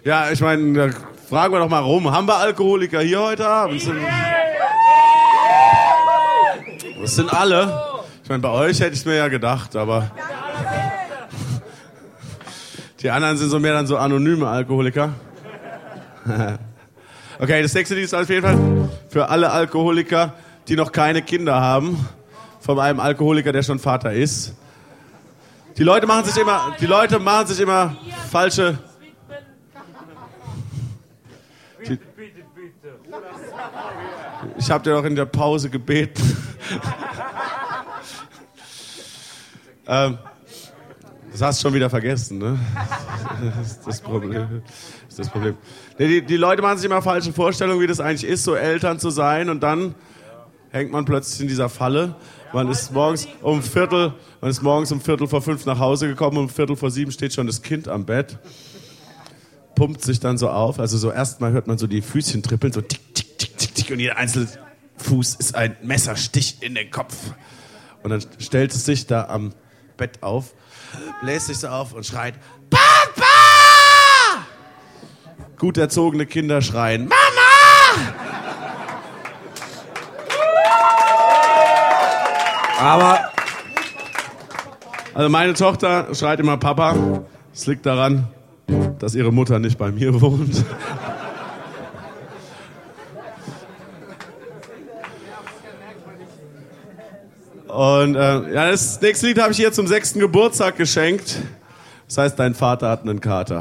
Ja, ich meine, da fragen wir doch mal rum. Haben wir Alkoholiker hier heute Abend? Das sind alle. Ich meine, bei euch hätte ich mir ja gedacht, aber die anderen sind so mehr dann so anonyme Alkoholiker. Okay, das nächste Lied ist auf jeden Fall für alle Alkoholiker, die noch keine Kinder haben, von einem Alkoholiker, der schon Vater ist. Die Leute machen sich immer falsche... Ich habe dir doch in der Pause gebeten. Das hast du schon wieder vergessen, ne? Das ist das Problem. Die Leute machen sich immer falsche Vorstellungen, wie das eigentlich ist, so Eltern zu sein, und dann hängt man plötzlich in dieser Falle. Man ist morgens um 4:15 nach Hause gekommen, um 6:45 steht schon das Kind am Bett, pumpt sich dann so auf, also so erstmal hört man so die Füßchen trippeln, so tick, tick, tick, tick, tick, und jeder einzelne Fuß ist ein Messerstich in den Kopf. Und dann stellt es sich da am Bett auf, bläst sich so auf und schreit, Papa! Gut erzogene Kinder schreien, Mama! Aber, also meine Tochter schreit immer Papa. Es liegt daran, dass ihre Mutter nicht bei mir wohnt. Und ja, das nächste Lied habe ich ihr zum 6. Geburtstag geschenkt. Das heißt, dein Vater hat einen Kater.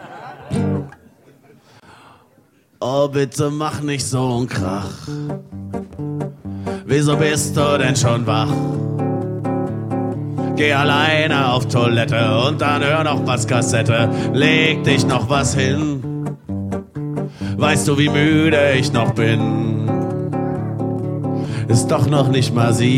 Oh, bitte mach nicht so einen Krach. Wieso bist du denn schon wach? Geh alleine auf Toilette und dann hör noch was Kassette. Leg dich noch was hin. Weißt du, wie müde ich noch bin? Ist doch noch nicht mal 7.